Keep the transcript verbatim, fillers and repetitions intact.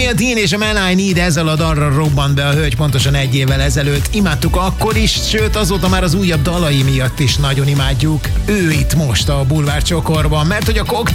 Daniel Dean és a Man I Need, ezzel a dalra robbant be a hölgy pontosan egy évvel ezelőtt. Imádtuk akkor is, sőt azóta már az újabb dalai miatt is nagyon imádjuk. Ő itt most a Bulvár Csokorban, mert hogy a